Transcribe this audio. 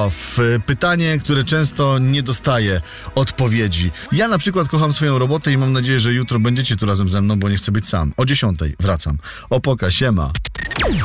love. Pytanie, które często nie dostaje odpowiedzi. Ja na przykład kocham swoją robotę i mam nadzieję, że jutro będziecie tu razem ze mną, bo nie chcę być sam. O 10:00 wracam. Opoka, siema.